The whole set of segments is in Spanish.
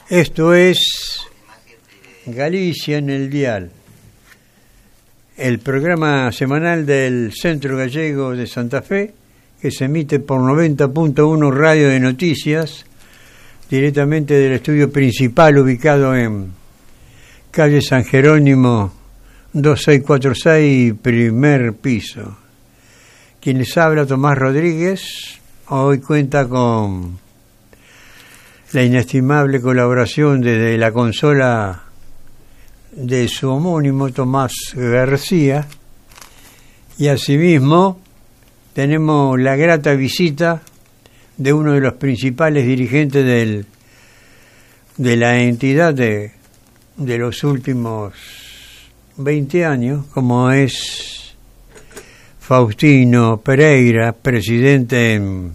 Esto es Galicia en el Dial, el programa semanal del Centro Gallego de Santa Fe, que se emite por 90.1 Radio de Noticias, directamente del estudio principal ubicado en calle San Jerónimo 2646, primer piso. Quien les habla, Tomás Rodríguez, hoy cuenta con la inestimable colaboración desde la consola de su homónimo Tomás García, y asimismo tenemos la grata visita de uno de los principales dirigentes de la entidad de los últimos 20 años, como es Faustino Pereira, presidente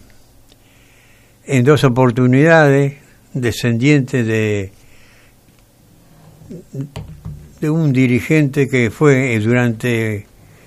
en dos oportunidades, descendiente de un dirigente que fue durante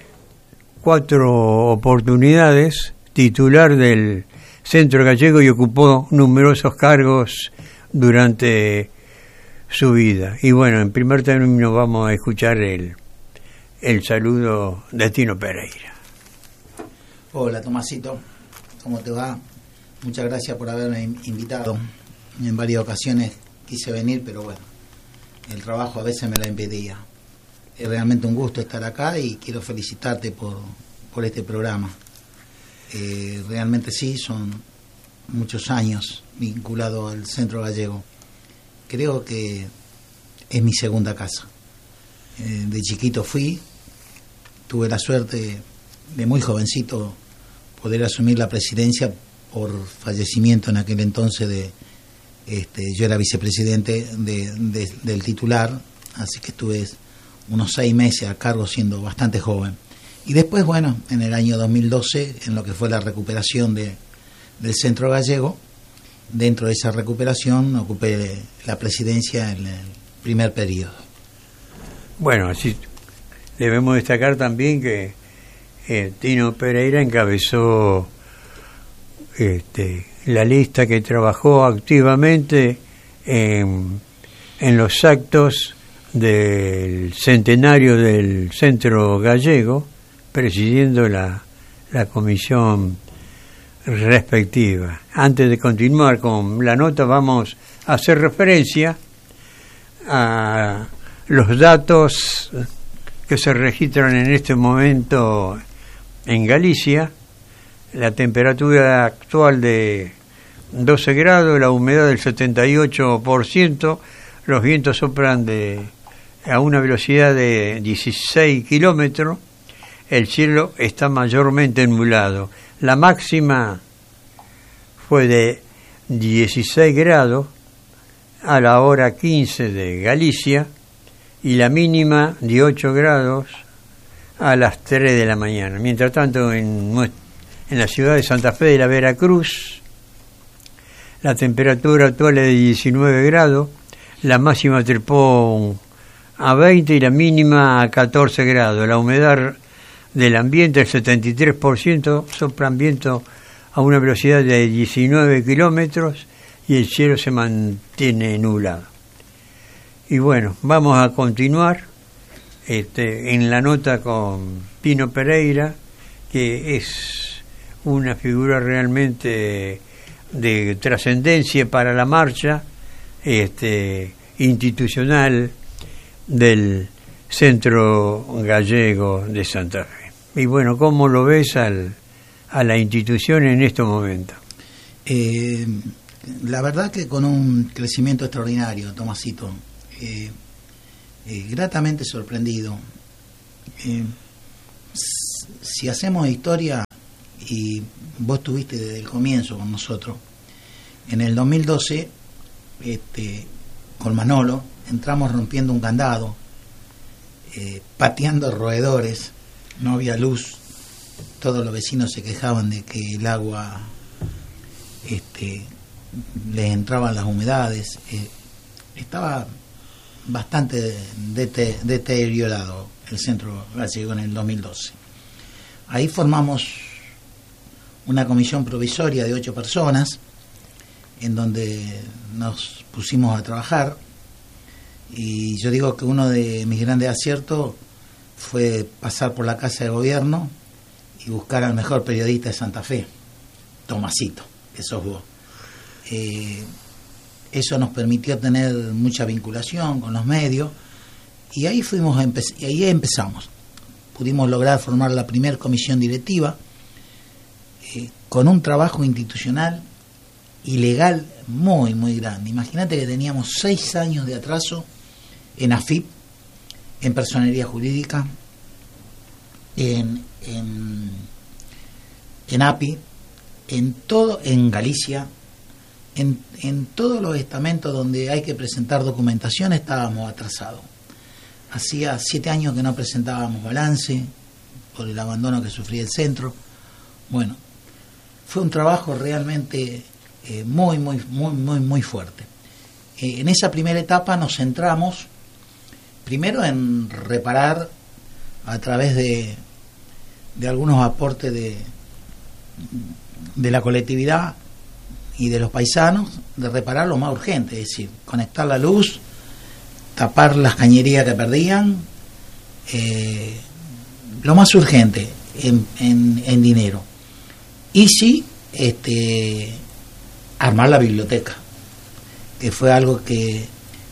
4 oportunidades titular del Centro Gallego y ocupó numerosos cargos durante su vida. Y bueno, en primer término vamos a escuchar el saludo de Tino Pereira. Hola Tomasito, ¿cómo te va? Muchas gracias por haberme invitado. En varias ocasiones quise venir, pero bueno, el trabajo a veces me la impedía. Es realmente un gusto estar acá y quiero felicitarte por este programa. Realmente sí, son muchos años vinculado al Centro Gallego. Creo que es mi segunda casa. De chiquito tuve la suerte de muy jovencito poder asumir la presidencia por fallecimiento en aquel entonces yo era vicepresidente del titular, así que estuve unos 6 meses a cargo siendo bastante joven. Y después, bueno, en el año 2012, en lo que fue la recuperación del Centro Gallego, dentro de esa recuperación ocupé la presidencia en el primer periodo. Bueno, así debemos destacar también que Tino Pereira encabezó la lista que trabajó activamente en los actos del centenario del Centro Gallego, presidiendo la comisión respectiva. Antes de continuar con la nota, vamos a hacer referencia a los datos que se registran en este momento en Galicia. La temperatura actual de 12 grados, la humedad del 78%, los vientos soplan a una velocidad de 16 kilómetros, el cielo está mayormente nublado. La máxima fue de 16 grados a la hora 15 de Galicia y la mínima de 8 grados a las 3 de la mañana. Mientras tanto, en la ciudad de Santa Fe de la Veracruz, la temperatura actual es de 19 grados, la máxima trepó a 20 y la mínima a 14 grados. La humedad del ambiente es 73%, soplan viento a una velocidad de 19 kilómetros y el cielo se mantiene nublado. Y bueno, vamos a continuar en la nota con Tino Pereira, que es una figura realmente de trascendencia para la marcha institucional del Centro Gallego de Santa Fe. Y bueno, ¿cómo lo ves a la institución en estos momentos? La verdad que con un crecimiento extraordinario, Tomasito, gratamente sorprendido. Si hacemos historia, y vos estuviste desde el comienzo con nosotros, en el 2012, con Manolo, entramos rompiendo un candado, pateando roedores, no había luz, todos los vecinos se quejaban de que el agua les entraban las humedades, estaba bastante deteriorado el Centro Gallego en el 2012. Ahí formamos una comisión provisoria de 8 personas en donde nos pusimos a trabajar, y yo digo que uno de mis grandes aciertos fue pasar por la Casa de Gobierno y buscar al mejor periodista de Santa Fe, Tomasito, que sos vos. Eso nos permitió tener mucha vinculación con los medios, y ahí ahí empezamos. Pudimos lograr formar la primera comisión directiva, con un trabajo institucional y legal muy, muy grande. Imagínate que teníamos 6 años de atraso en AFIP, en personería jurídica, en API, en Galicia, en todos los estamentos donde hay que presentar documentación estábamos atrasados. Hacía 7 años que no presentábamos balance por el abandono que sufría el centro. Bueno, fue un trabajo realmente muy fuerte. En esa primera etapa nos centramos primero en reparar a través de algunos aportes de la colectividad y de los paisanos, de reparar lo más urgente, es decir, conectar la luz, tapar las cañerías que perdían, lo más urgente en dinero. Y sí, armar la biblioteca, que fue algo que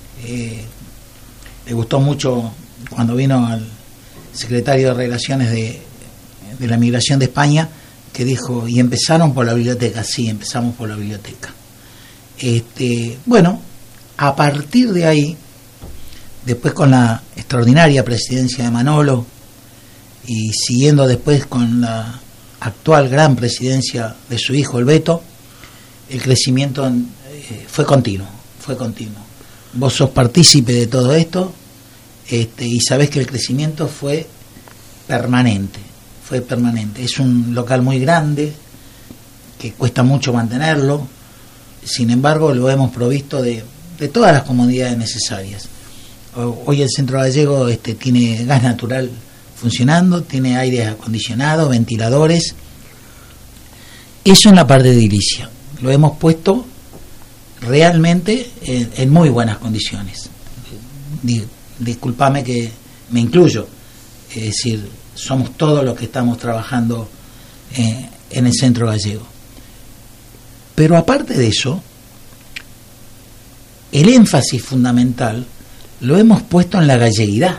le gustó mucho cuando vino al secretario de Relaciones de la Migración de España, que dijo, y empezaron por la biblioteca. Sí, empezamos por la biblioteca. Bueno, a partir de ahí, después con la extraordinaria presidencia de Manolo, y siguiendo después con la actual gran presidencia de su hijo, el Beto, el crecimiento fue continuo. Vos sos partícipe de todo esto, y sabés que el crecimiento fue permanente. Es un local muy grande, que cuesta mucho mantenerlo, sin embargo lo hemos provisto de todas las comodidades necesarias. Hoy el Centro Gallego tiene gas natural funcionando, tiene aire acondicionado, ventiladores. Eso en la parte de edilicia lo hemos puesto realmente en muy buenas condiciones. Disculpame que me incluyo, es decir, somos todos los que estamos trabajando en el Centro Gallego. Pero aparte de eso, el énfasis fundamental lo hemos puesto en la galleguidad.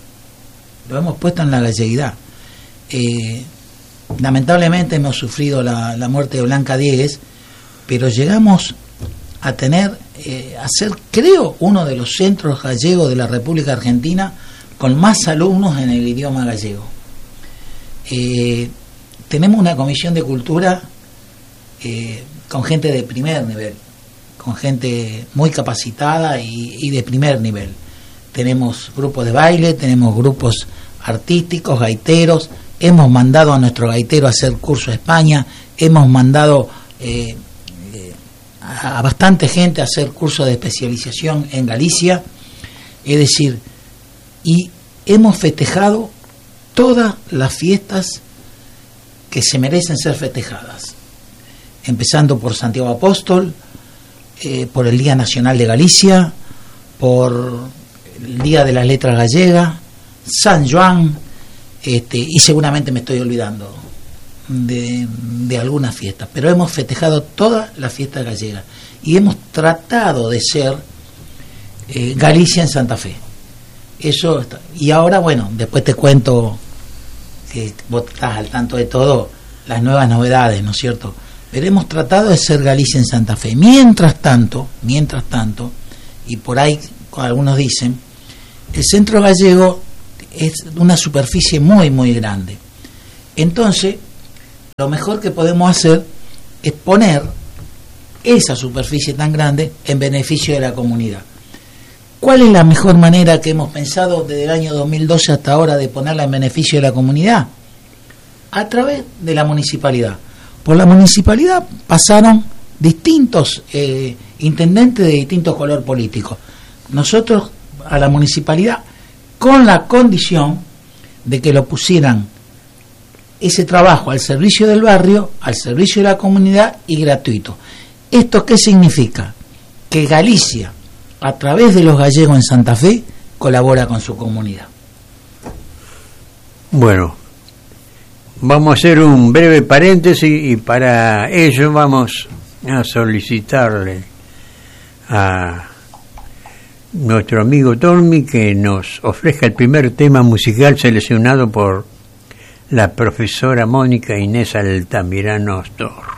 Lamentablemente hemos sufrido la muerte de Blanca Diegues, pero llegamos a tener, a ser, creo, uno de los centros gallegos de la República Argentina con más alumnos en el idioma gallego. Tenemos una comisión de cultura con gente de primer nivel, con gente muy capacitada y de primer nivel. Tenemos grupos de baile, tenemos grupos artísticos, gaiteros. Hemos mandado a nuestro gaitero a hacer curso a España, hemos mandado a bastante gente a hacer cursos de especialización en Galicia, es decir, y hemos festejado todas las fiestas que se merecen ser festejadas, empezando por Santiago Apóstol, por el Día Nacional de Galicia, por el Día de las Letras Gallegas, San Joan, y seguramente me estoy olvidando de algunas fiestas, pero hemos festejado todas las fiestas gallegas y hemos tratado de ser Galicia en Santa Fe. Eso está. Y ahora, bueno, después te cuento, que vos estás al tanto de todo, las nuevas novedades, ¿no es cierto? Pero hemos tratado de ser Galicia en Santa Fe. Mientras tanto, y por ahí algunos dicen, el Centro Gallego es una superficie muy grande. Entonces, lo mejor que podemos hacer es poner esa superficie tan grande en beneficio de la comunidad. ¿Cuál es la mejor manera que hemos pensado desde el año 2012 hasta ahora de ponerla en beneficio de la comunidad? A través de la municipalidad. Por la municipalidad pasaron distintos intendentes de distintos color político. Nosotros a la municipalidad, con la condición de que lo pusieran ese trabajo al servicio del barrio, al servicio de la comunidad y gratuito. ¿Esto qué significa? Que Galicia, a través de los gallegos en Santa Fe, colabora con su comunidad. Bueno, vamos a hacer un breve paréntesis y para ello vamos a solicitarle a nuestro amigo Tormi que nos ofrezca el primer tema musical seleccionado por la profesora Mónica Inés Altamirano Astor.